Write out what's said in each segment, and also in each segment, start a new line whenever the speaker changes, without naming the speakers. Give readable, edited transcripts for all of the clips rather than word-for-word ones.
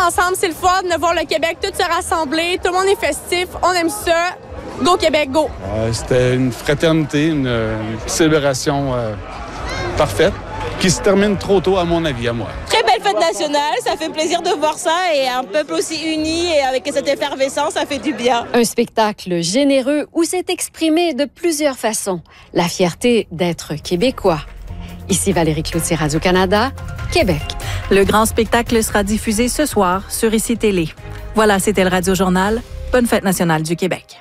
ensemble, c'est le fun de voir le Québec tout se rassembler. Tout le monde est festif, on aime ça. Go Québec, go!
C'était une fraternité, une célébration parfaite qui se termine trop tôt, à mon avis, à moi.
Très belle fête nationale, ça fait plaisir de voir ça et un peuple aussi uni et avec cette effervescence, ça fait du bien.
Un spectacle généreux où s'est exprimé de plusieurs façons la fierté d'être québécois. Ici Valérie Cloutier, Radio-Canada, Québec.
Le grand spectacle sera diffusé ce soir sur ICI Télé. Voilà, c'était le Radio Journal. Bonne fête nationale du Québec.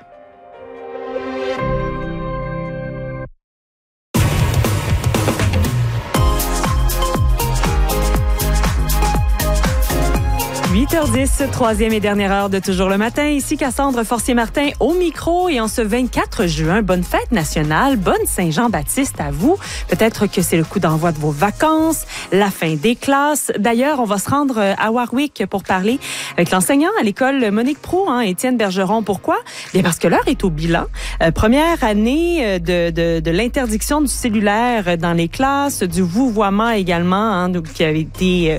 « 8h10, troisième et dernière heure de Toujours le matin. Ici Cassandre Forcier-Martin au micro et en ce 24 juin, bonne fête nationale, bonne Saint-Jean-Baptiste à vous. Peut-être que c'est le coup d'envoi de vos vacances, la fin des classes. D'ailleurs, on va se rendre à Warwick pour parler avec l'enseignant à l'école Monique Proulx, Étienne Bergeron. Pourquoi? Bien parce que l'heure est au bilan. Première année de l'interdiction du cellulaire dans les classes, du vouvoiement également, qui avait été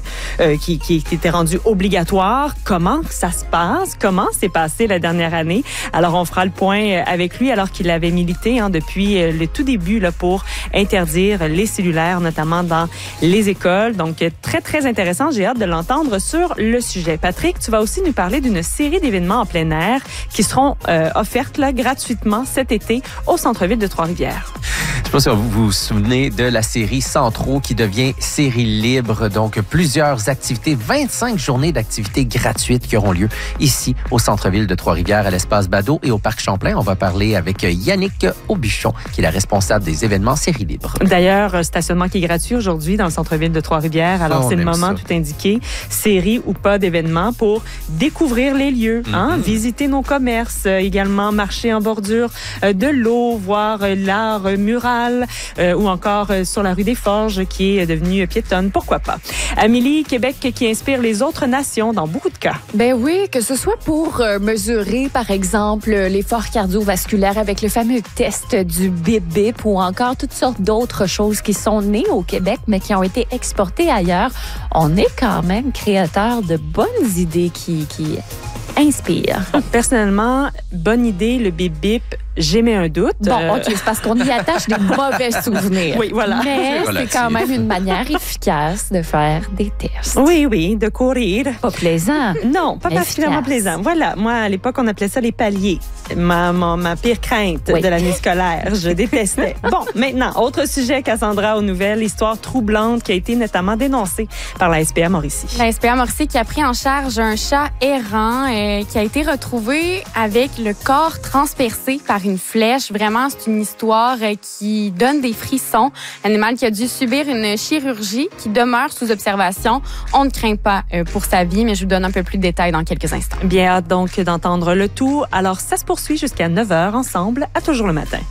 qui était rendu obligatoire. Comment ça se passe? Comment s'est passé la dernière année? Alors, on fera le point avec lui alors qu'il avait milité depuis le tout début là, pour interdire les cellulaires, notamment dans les écoles. Donc, très, très intéressant. J'ai hâte de l'entendre sur le sujet. Patrick, tu vas aussi nous parler d'une série d'événements en plein air qui seront offertes là, gratuitement cet été au centre-ville de Trois-Rivières.
Je pense que vous vous souvenez de la série Centro qui devient série libre. Donc, plusieurs activités, 25 journées d'activités gratuites qui auront lieu ici au centre-ville de Trois-Rivières, à l'espace Badeau et au Parc Champlain. On va parler avec Yannick Aubuchon, qui est la responsable des événements série libre.
D'ailleurs, stationnement qui est gratuit aujourd'hui dans le centre-ville de Trois-Rivières. Alors, c'est le moment tout indiqué, série ou pas d'événements pour découvrir les lieux, visiter nos commerces, également marcher en bordure de l'eau, voir l'art mural ou encore sur la rue des Forges qui est devenue piétonne. Pourquoi pas? Amélie, Québec qui inspire les autres nations dans beaucoup de cas.
Ben oui, que ce soit pour mesurer, par exemple, l'effort cardiovasculaire avec le fameux test du bip-bip ou encore toutes sortes d'autres choses qui sont nées au Québec mais qui ont été exportées ailleurs. On est quand même créateur de bonnes idées qui inspirent.
Personnellement, bonne idée, le bip-bip. J'émets un doute.
Bon, OK, c'est parce qu'on y attache des mauvais souvenirs.
Oui, voilà.
Mais c'est quand même une manière efficace de faire des tests.
Oui, de courir.
Pas plaisant.
Non, pas particulièrement plaisant. Voilà, moi, à l'époque, on appelait ça les paliers. Ma pire crainte de l'année scolaire. Je détestais. Bon, maintenant, autre sujet, Cassandra, aux nouvelles, histoire troublante qui a été notamment dénoncée par la SPA Mauricie.
La SPA Mauricie qui a pris en charge un chat errant qui a été retrouvé avec le corps transpercé par une flèche. Vraiment, c'est une histoire qui donne des frissons. L'animal qui a dû subir une chirurgie qui demeure sous observation. On ne craint pas pour sa vie, mais je vous donne un peu plus de détails dans quelques instants.
Bien hâte donc d'entendre le tout. Alors, ça se poursuit jusqu'à 9h ensemble, à Toujours le matin.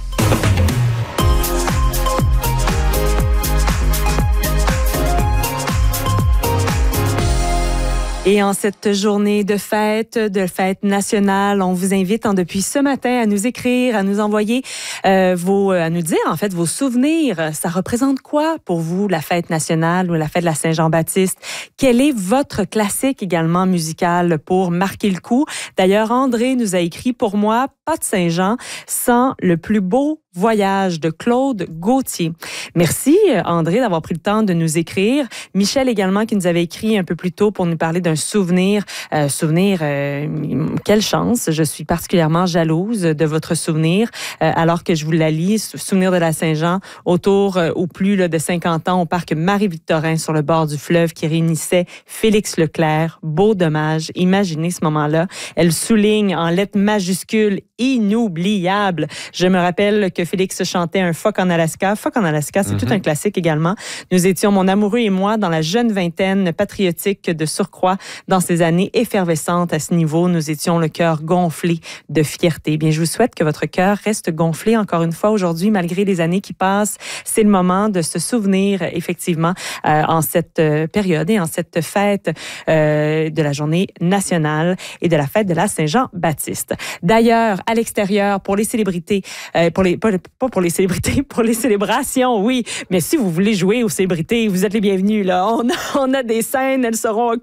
Et en cette journée de fête nationale, on vous invite depuis ce matin à nous écrire, à nous envoyer à nous dire en fait vos souvenirs. Ça représente quoi pour vous la fête nationale ou la fête de la Saint-Jean-Baptiste? Quel est votre classique également musical pour marquer le coup? D'ailleurs, André nous a écrit: pour moi, pas de Saint-Jean sans le plus beau voyage de Claude Gauthier. Merci André d'avoir pris le temps de nous écrire. Michel également qui nous avait écrit un peu plus tôt pour nous parler d'un souvenir. Quelle chance. Je suis particulièrement jalouse de votre souvenir alors que je vous la lis. Souvenir de la Saint-Jean autour ou plus de 50 ans au parc Marie-Victorin sur le bord du fleuve qui réunissait Félix Leclerc. Beau dommage. Imaginez ce moment-là. Elle souligne en lettres majuscules inoubliable. Je me rappelle que Félix chantait un Phoque en Alaska. Phoque en Alaska, c'est tout un classique également. Nous étions, mon amoureux et moi, dans la jeune vingtaine, patriotique de surcroît, dans ces années effervescentes à ce niveau. Nous étions le cœur gonflé de fierté. Bien, je vous souhaite que votre cœur reste gonflé encore une fois aujourd'hui, malgré les années qui passent. C'est le moment de se souvenir, effectivement, en cette période et en cette fête de la journée nationale et de la fête de la Saint-Jean-Baptiste. D'ailleurs, à l'extérieur, pour les célébrités, pas pour les célébrités, pour les célébrations, oui. Mais si vous voulez jouer aux célébrités, vous êtes les bienvenus, là. On a des scènes, elles seront occupées, c'est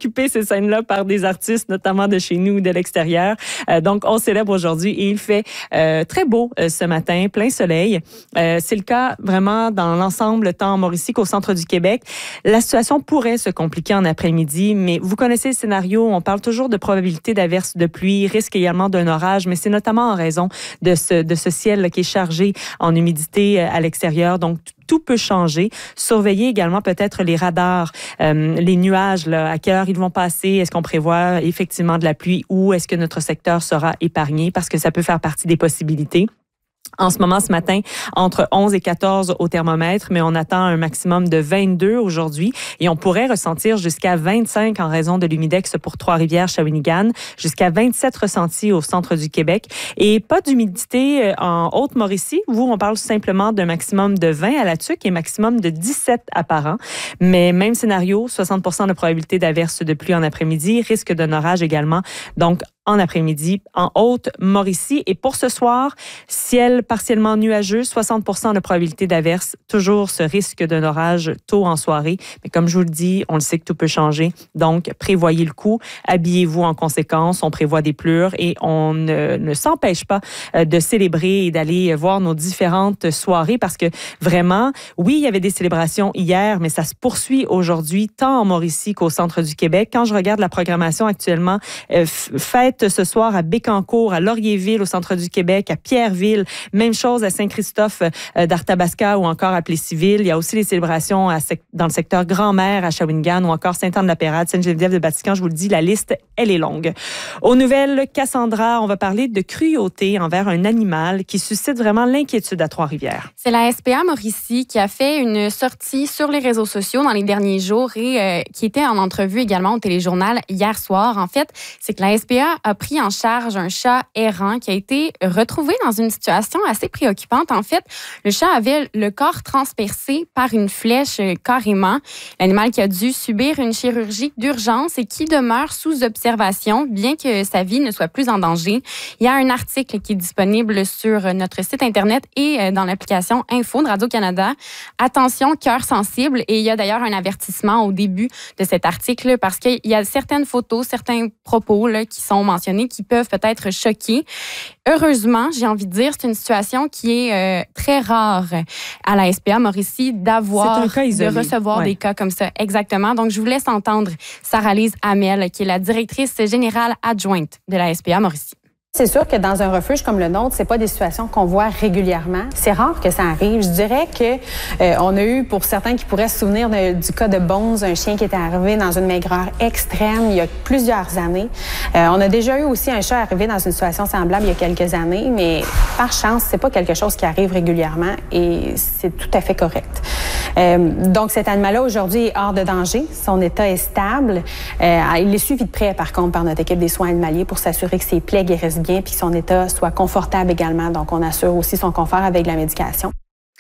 scènes-là par des artistes, notamment de chez nous ou de l'extérieur. Donc, on célèbre aujourd'hui et il fait très beau ce matin, plein soleil. C'est le cas vraiment dans l'ensemble, tant en Mauricie qu'au centre du Québec. La situation pourrait se compliquer en après-midi, mais vous connaissez le scénario. On parle toujours de probabilité d'averses de pluie, risque également d'un orage, mais c'est notamment en raison de ce ciel là, qui est chargé en humidité à l'extérieur. Donc, tout peut changer. Surveillez également peut-être les radars, les nuages, là, à quelle heure ils vont passer. Est-ce qu'on prévoit effectivement de la pluie ou est-ce que notre secteur sera épargné? Parce que ça peut faire partie des possibilités. En ce moment, ce matin, entre 11 et 14 au thermomètre, mais on attend un maximum de 22 aujourd'hui et on pourrait ressentir jusqu'à 25 en raison de l'humidex pour Trois-Rivières, Shawinigan, jusqu'à 27 ressentis au centre du Québec et pas d'humidité en Haute-Mauricie. Vous, on parle simplement d'un maximum de 20 à la Tuque et maximum de 17 à Parent. Mais même scénario, 60% de probabilité d'averse de pluie en après-midi, risque d'un orage également. Donc, en après-midi, en Haute-Mauricie. Et pour ce soir, ciel partiellement nuageux, 60% de probabilité d'averse, toujours ce risque d'un orage tôt en soirée. Mais comme je vous le dis, on le sait que tout peut changer. Donc, prévoyez le coup, habillez-vous en conséquence. On prévoit des pleurs et on ne s'empêche pas de célébrer et d'aller voir nos différentes soirées parce que vraiment, oui, il y avait des célébrations hier, mais ça se poursuit aujourd'hui, tant en Mauricie qu'au centre du Québec. Quand je regarde la programmation actuellement, fête ce soir à Bécancour, à Laurierville, au centre du Québec, à Pierreville. Même chose à Saint-Christophe d'Arthabasca ou encore à Plessisville. Il y a aussi les célébrations dans le secteur Grand-Mère à Shawinigan ou encore Sainte-Anne-de-la-Pérade, Sainte-Geneviève-de-Batiscan. Je vous le dis, la liste, elle est longue. Aux nouvelles, Cassandra, on va parler de cruauté envers un animal qui suscite vraiment l'inquiétude à Trois-Rivières.
C'est la SPA Mauricie qui a fait une sortie sur les réseaux sociaux dans les derniers jours et qui était en entrevue également au téléjournal hier soir. En fait, c'est que la SPA a pris en charge un chat errant qui a été retrouvé dans une situation assez préoccupante. En fait, le chat avait le corps transpercé par une flèche carrément. L'animal qui a dû subir une chirurgie d'urgence et qui demeure sous observation, bien que sa vie ne soit plus en danger. Il y a un article qui est disponible sur notre site Internet et dans l'application Info de Radio-Canada. Attention, cœur sensible. Et il y a d'ailleurs un avertissement au début de cet article parce qu'il y a certaines photos, certains propos là, qui sont mentionnés qui peuvent peut-être choquer. Heureusement, j'ai envie de dire, c'est une situation qui est très rare à la SPA Mauricie de recevoir des cas comme ça. Exactement. Donc, je vous laisse entendre Sarah-Lise Hamel, qui est la directrice générale adjointe de la SPA Mauricie.
C'est sûr que dans un refuge comme le nôtre, c'est pas des situations qu'on voit régulièrement. C'est rare que ça arrive. Je dirais que on a eu, pour certains qui pourraient se souvenir du cas de Bones, un chien qui était arrivé dans une maigreur extrême il y a plusieurs années. On a déjà eu aussi un chat arrivé dans une situation semblable il y a quelques années, mais par chance, c'est pas quelque chose qui arrive régulièrement et c'est tout à fait correct. Donc cet animal-là aujourd'hui est hors de danger. Son état est stable. Il est suivi de près, par contre, par notre équipe des soins animaliers pour s'assurer que ses plaies guérissent bien puis que son état soit confortable également. Donc, on assure aussi son confort avec la médication.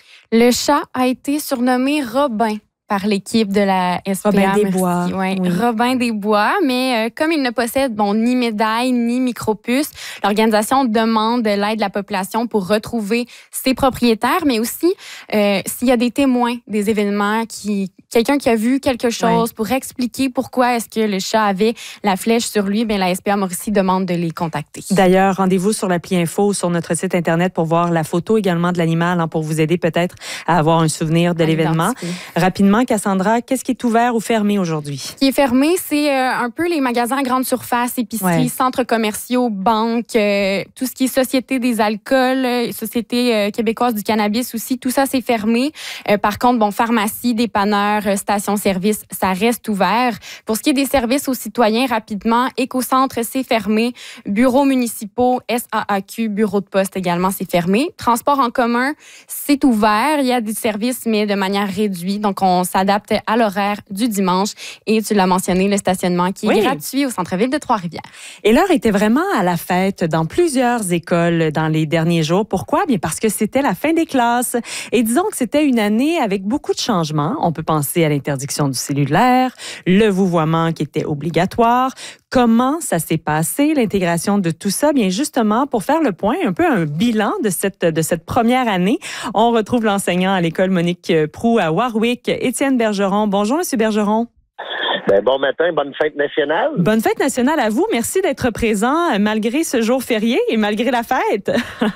Le chat a été surnommé Robin par l'équipe de la SPA.
Robin des Bois.
Oui. Robin des Bois, mais comme il ne possède ni médaille ni micropuce, l'organisation demande l'aide de la population pour retrouver ses propriétaires, mais aussi s'il y a des témoins des événements, quelqu'un qui a vu quelque chose pour expliquer pourquoi est-ce que le chat avait la flèche sur lui, bien la SPA Mauricie demande de les contacter.
D'ailleurs, rendez-vous sur l'appli Info sur notre site Internet pour voir la photo également de l'animal, pour vous aider peut-être à avoir un souvenir de l'événement. Rapidement, Cassandra, qu'est-ce qui est ouvert ou fermé aujourd'hui? Ce
qui est fermé, c'est un peu les magasins à grande surface, épiceries, centres commerciaux, banques, tout ce qui est Société des alcools, Société québécoise du cannabis aussi, tout ça, c'est fermé. Par contre, pharmacie, dépanneurs, stations-service, ça reste ouvert. Pour ce qui est des services aux citoyens, rapidement, Écocentre, c'est fermé. Bureaux municipaux, SAAQ, bureaux de poste également, c'est fermé. Transport en commun, c'est ouvert. Il y a des services, mais de manière réduite. Donc, on s'adapte à l'horaire du dimanche. Et tu l'as mentionné, le stationnement qui est gratuit au centre-ville de Trois-Rivières.
Et l'heure était vraiment à la fête dans plusieurs écoles dans les derniers jours. Pourquoi? Bien parce que c'était la fin des classes. Et disons que c'était une année avec beaucoup de changements. On peut penser à l'interdiction du cellulaire, le vouvoiement qui était obligatoire. Comment ça s'est passé, l'intégration de tout ça? Bien, justement, pour faire le point, un peu un bilan de cette première année, on retrouve l'enseignant à l'école Monique Proulx à Warwick, Étienne Bergeron. Bonjour, Monsieur Bergeron.
Bon matin, bonne fête nationale.
Bonne fête nationale à vous. Merci d'être présent malgré ce jour férié et malgré la fête.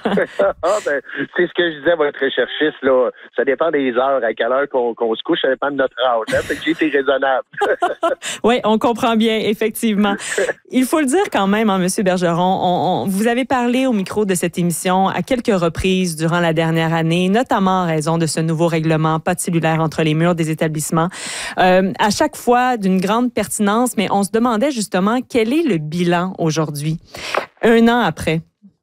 C'est ce que je disais à votre recherchiste, là. Ça dépend des heures, à quelle heure qu'on se couche, ça dépend de notre âge. Hein? Fait que j'ai été raisonnable.
Oui, on comprend bien, effectivement. Il faut le dire quand même, hein, M. Bergeron, vous avez parlé au micro de cette émission à quelques reprises durant la dernière année, notamment en raison de ce nouveau règlement, pas de cellulaire entre les murs des établissements. À chaque fois, d'une grande pertinence, mais on se demandait justement quel est le bilan aujourd'hui, 1 an après.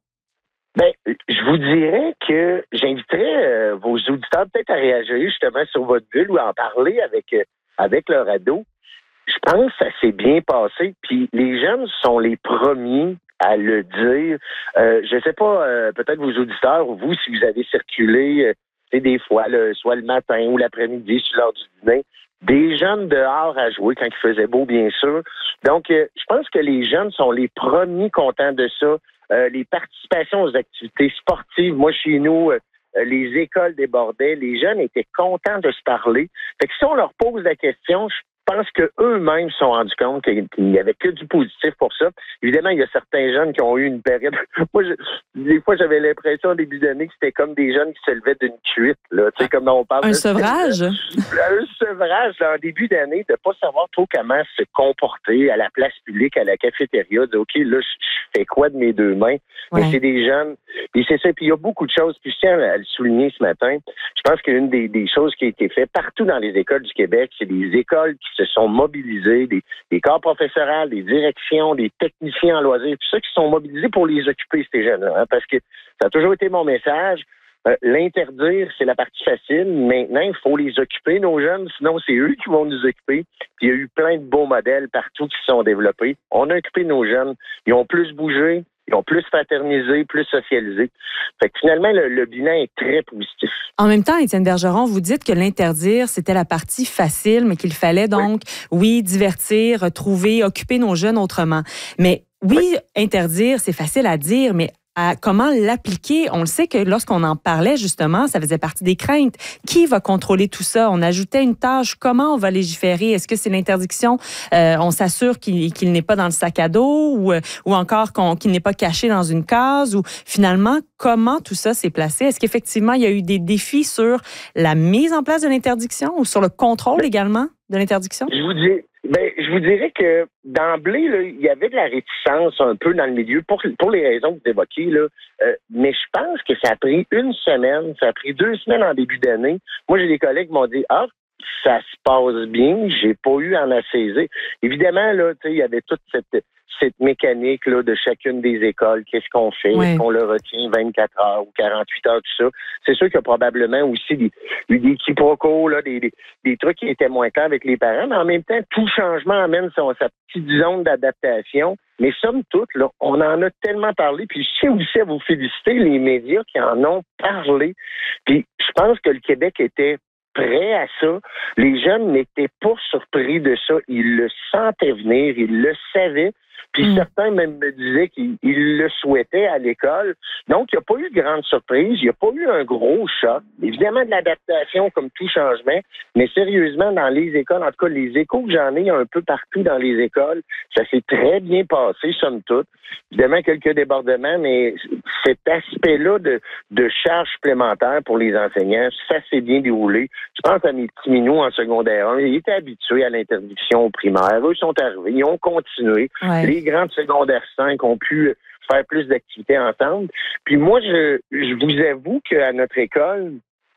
Je vous dirais que j'inviterais vos auditeurs peut-être à réagir justement sur votre bulle ou à en parler avec leur ado. Je pense que ça s'est bien passé, puis les jeunes sont les premiers à le dire. Je sais pas, peut-être vos auditeurs ou vous, si vous avez circulé des fois, soit le matin ou l'après-midi sur l'heure du dîner, des jeunes dehors à jouer quand il faisait beau, bien sûr. Donc, je pense que les jeunes sont les premiers contents de ça. Les participations aux activités sportives, moi, chez nous, les écoles débordaient, les jeunes étaient contents de se parler. Fait que si on leur pose la question, je pense qu'eux-mêmes se sont rendus compte qu'il n'y avait que du positif pour ça. Évidemment, il y a certains jeunes qui ont eu une période... Moi, des fois, j'avais l'impression au début d'année que c'était comme des jeunes qui se levaient d'une cuite. Là. Tu sais, comme on parle
un sevrage?
Un sevrage, là, en début d'année, de ne pas savoir trop comment se comporter à la place publique, à la cafétéria, de OK, là, je fais quoi de mes 2 mains? Ouais. Mais c'est des jeunes. Puis c'est ça. Puis il y a beaucoup de choses. Puis je tiens à le souligner ce matin. Je pense qu'une des choses qui a été faite partout dans les écoles du Québec, c'est des écoles qui se sont mobilisés, des corps professoraux, des directions, des techniciens en loisirs, tout ça qui sont mobilisés pour les occuper, ces jeunes-là. Hein, parce que ça a toujours été mon message. L'interdire, c'est la partie facile. Maintenant, il faut les occuper, nos jeunes, sinon c'est eux qui vont nous occuper. Puis il y a eu plein de beaux modèles partout qui se sont développés. On a occupé nos jeunes. Ils ont plus bougé, ils ont plus fraternisé, plus socialisé. Fait que finalement, le bilan est très positif.
En même temps, Étienne Bergeron, vous dites que l'interdire, c'était la partie facile, mais qu'il fallait donc, oui, divertir, trouver, occuper nos jeunes autrement. Mais oui, interdire, c'est facile à dire, mais comment l'appliquer? On le sait que lorsqu'on en parlait, justement, ça faisait partie des craintes. Qui va contrôler tout ça? On ajoutait une tâche. Comment on va légiférer? Est-ce que c'est l'interdiction? On s'assure qu'il n'est pas dans le sac à dos ou encore qu'il n'est pas caché dans une case? Ou finalement, comment tout ça s'est placé? Est-ce qu'effectivement, il y a eu des défis sur la mise en place de l'interdiction ou sur le contrôle également de l'interdiction?
Je vous dirais que d'emblée, là, il y avait de la réticence un peu dans le milieu pour les raisons que vous évoquez, là. Mais je pense que ça a pris 1 semaine, ça a pris 2 semaines en début d'année. Moi, j'ai des collègues qui m'ont dit « Ah, ça se passe bien, j'ai pas eu à en assaisir. » Évidemment, là, tu sais, il y avait toute cette mécanique là de chacune des écoles, qu'est-ce qu'on fait, est-ce qu'on le retient 24 heures ou 48 heures, tout ça. C'est sûr qu'il y a probablement aussi des quiproquos, là, des trucs qui étaient moins clairs avec les parents, mais en même temps, tout changement amène sa petite zone d'adaptation. Mais somme toute, là, on en a tellement parlé, puis je tiens aussi à vous féliciter, les médias qui en ont parlé. Puis je pense que le Québec était prêt à ça. Les jeunes n'étaient pas surpris de ça. Ils le sentaient venir, ils le savaient. Puis certains même me disaient qu'ils le souhaitaient à l'école. Donc, il n'y a pas eu de grande surprise. Il n'y a pas eu un gros choc. Évidemment, de l'adaptation comme tout changement. Mais sérieusement, dans les écoles, en tout cas, les échos que j'en ai un peu partout dans les écoles, ça s'est très bien passé, somme toute. Évidemment, quelques débordements, mais cet aspect-là de charge supplémentaire pour les enseignants, ça s'est bien déroulé. Je pense à mes petits minous en secondaire 1. Ils étaient habitués à l'interdiction au primaire. Eux sont arrivés. Ils ont continué. Ouais. Les grands de secondaire 5 ont pu faire plus d'activités ensemble. Puis moi, je vous avoue qu'à notre école,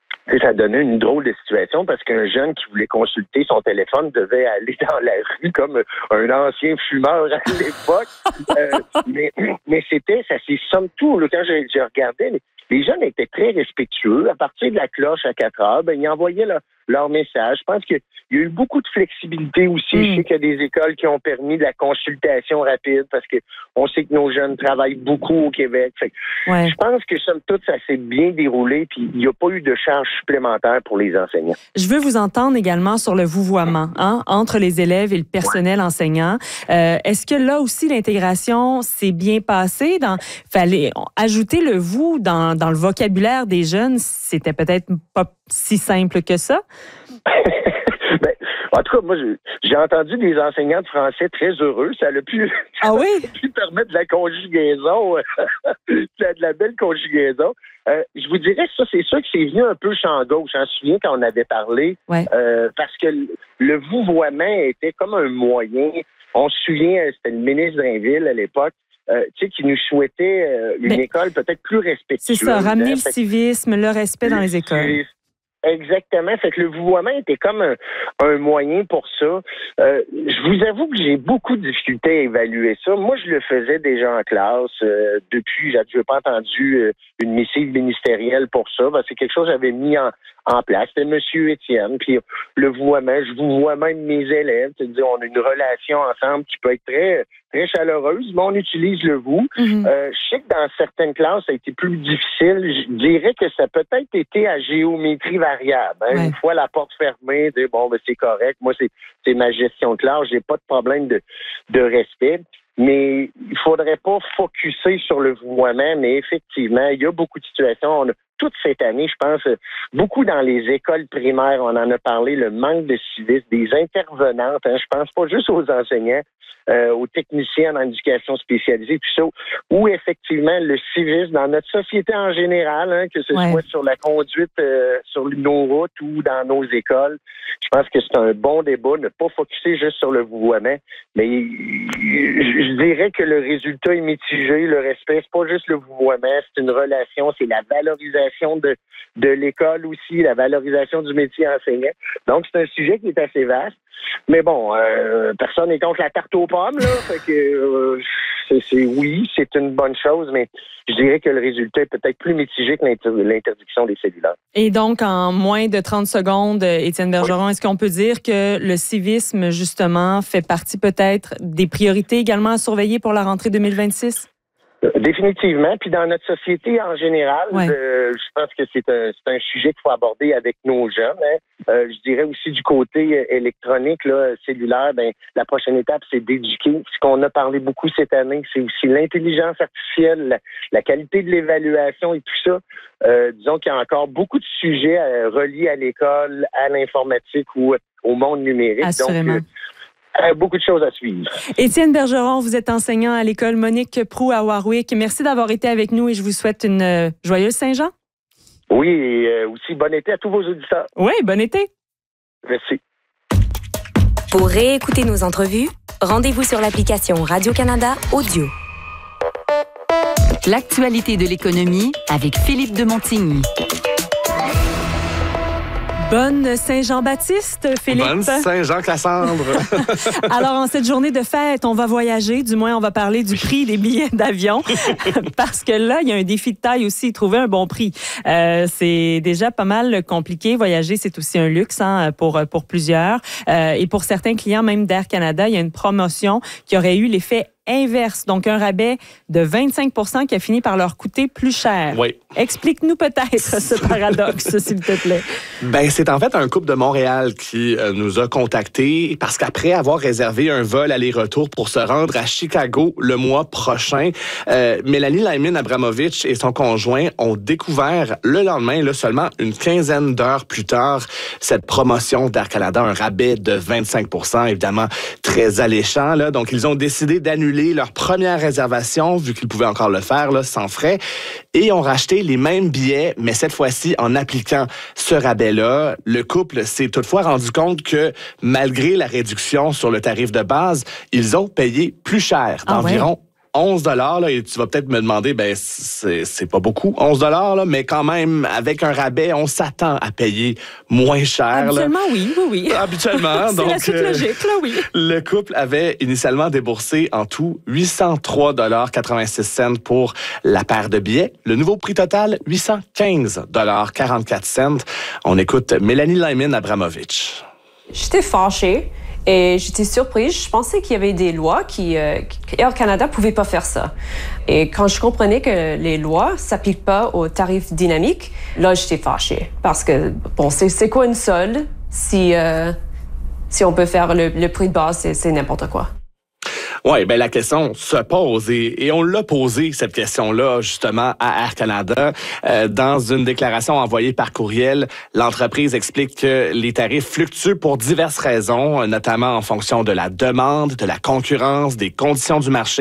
ça donnait une drôle de situation parce qu'un jeune qui voulait consulter son téléphone devait aller dans la rue comme un ancien fumeur à l'époque. Mais ça s'est somme tout. Là, quand je regardais, les jeunes étaient très respectueux. À partir de la cloche à 4 heures, ils envoyaient leur message. Je pense qu'il y a eu beaucoup de flexibilité aussi. Je sais qu'il y a des écoles qui ont permis de la consultation rapide parce que on sait que nos jeunes travaillent beaucoup au Québec. Fait que je pense que somme toute, ça s'est bien déroulé puis il n'y a pas eu de charge supplémentaire pour les enseignants.
Je veux vous entendre également sur le vouvoiement entre les élèves et le personnel enseignant. Est-ce que là aussi l'intégration s'est bien passée? Fallait ajouter le vous dans le vocabulaire des jeunes, c'était peut-être pas si simple que ça?
En tout cas, moi, j'ai entendu des enseignants de français très heureux. Ça a pu permettre de la conjugaison, de la belle conjugaison. Je vous dirais que ça, c'est sûr que c'est venu un peu champ gauche. Je me souviens quand on avait parlé, parce que le vouvoiement était comme un moyen. On se souvient, c'était le ministre Drainville à l'époque, qui nous souhaitait une école peut-être plus respectueuse.
C'est ça, ramener le civisme, le respect dans les écoles.
Exactement. Fait que le vouvoiement était comme un moyen pour ça. Je vous avoue que j'ai beaucoup de difficultés à évaluer ça. Moi, je le faisais déjà en classe. Depuis, j'avais pas entendu une missive ministérielle pour ça. C'est quelque chose que j'avais mis en place. C'était M. Étienne. Puis le vouvoiement, je vous vois même mes élèves. C'est-à-dire, on a une relation ensemble qui peut être très, très chaleureuse, mais on utilise le vous. Je sais que dans certaines classes, ça a été plus difficile. Je dirais que ça a peut-être été à géométrie variable. Une fois la porte fermée, dire c'est correct. Moi, c'est ma gestion de classe. J'ai pas de problème de respect. Mais il faudrait pas focusser sur le vouvoiement, mais effectivement, il y a beaucoup de situations. On a toute cette année, je pense, beaucoup dans les écoles primaires, on en a parlé, le manque de civisme, des intervenantes, je pense pas juste aux enseignants, aux techniciens en éducation spécialisée, tout ça, où effectivement le civisme dans notre société en général, que ce soit sur la conduite sur nos routes ou dans nos écoles, je pense que c'est un bon débat, ne pas focusser juste sur le vouvoiement, mais je dirais que le résultat est mitigé, le respect, c'est pas juste le vouvoiement, c'est une relation, c'est la valorisation de l'école aussi, la valorisation du métier enseignant. Donc, c'est un sujet qui est assez vaste. Mais bon, personne n'est contre la tarte aux pommes, là. Fait que c'est une bonne chose, mais je dirais que le résultat est peut-être plus mitigé que l'interdiction des cellulaires.
Et donc, en moins de 30 secondes, Étienne Bergeron, est-ce qu'on peut dire que le civisme, justement, fait partie peut-être des priorités également à surveiller pour la rentrée 2026?
Définitivement. Puis dans notre société en général, je pense que c'est un sujet qu'il faut aborder avec nos jeunes. Je dirais aussi du côté électronique, là, cellulaire, la prochaine étape, c'est d'éduquer. Ce qu'on a parlé beaucoup cette année, c'est aussi l'intelligence artificielle, la qualité de l'évaluation et tout ça. Disons qu'il y a encore beaucoup de sujets reliés à l'école, à l'informatique ou au monde numérique.
Assurément.
Donc, beaucoup de choses à suivre.
Étienne Bergeron, vous êtes enseignant à l'école Monique Proulx à Warwick. Merci d'avoir été avec nous et je vous souhaite une joyeuse Saint-Jean.
Oui, et aussi bon été à tous vos auditeurs.
Oui, bon été.
Merci.
Pour réécouter nos entrevues, rendez-vous sur l'application Radio-Canada Audio. L'actualité de l'économie avec Philippe de Montigny.
Bonne Saint-Jean-Baptiste, Philippe.
Bonne Saint-Jean-Cassandre.
Alors, en cette journée de fête, on va voyager. Du moins, on va parler du prix des billets d'avion. Parce que là, il y a un défi de taille aussi, trouver un bon prix. C'est déjà pas mal compliqué. Voyager, c'est aussi un luxe pour plusieurs. Et pour certains clients, même d'Air Canada, il y a une promotion qui aurait eu l'effet inverse, donc un rabais de 25 % qui a fini par leur coûter plus cher.
Oui.
Explique-nous peut-être ce paradoxe, s'il te plaît.
C'est en fait un couple de Montréal qui nous a contactés parce qu'après avoir réservé un vol aller-retour pour se rendre à Chicago le mois prochain, Mélanie Lyman-Abramovich et son conjoint ont découvert le lendemain, seulement une quinzaine d'heures plus tard, cette promotion d'Air Canada, un rabais de 25 %, évidemment très alléchant. Donc, ils ont décidé d'annuler leur première réservation, vu qu'ils pouvaient encore le faire sans frais, et ont racheté les mêmes billets, mais cette fois-ci en appliquant ce rabais-là. Le couple s'est toutefois rendu compte que malgré la réduction sur le tarif de base, ils ont payé plus cher, d'environ 11 $, et tu vas peut-être me demander, c'est pas beaucoup, 11 $, mais quand même, avec un rabais, on s'attend à payer moins cher.
Habituellement, oui.
Habituellement.
C'est
donc,
la suite logique, là, oui.
Le couple avait initialement déboursé en tout 803,86 $ pour la paire de billets. Le nouveau prix total, 815,44 $. On écoute Mélanie Lyman-Abramovich.
J'étais fâchée. Et j'étais surprise. Je pensais qu'il y avait des lois Air Canada pouvait pas faire ça. Et quand je comprenais que les lois s'appliquent pas aux tarifs dynamiques, là, j'étais fâchée. Parce que, c'est quoi une solde? Si on peut faire le prix de base, c'est n'importe quoi.
Oui, bien la question se pose et on l'a posé, cette question-là, justement, à Air Canada. Dans une déclaration envoyée par courriel, l'entreprise explique que les tarifs fluctuent pour diverses raisons, notamment en fonction de la demande, de la concurrence, des conditions du marché.